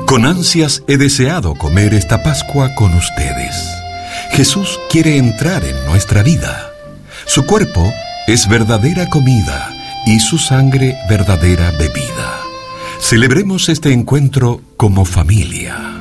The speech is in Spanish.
Con ansias he deseado comer esta Pascua con ustedes. Jesús quiere entrar en nuestra vida. Su cuerpo es verdadera comida y su sangre verdadera bebida. Celebremos este encuentro como familia.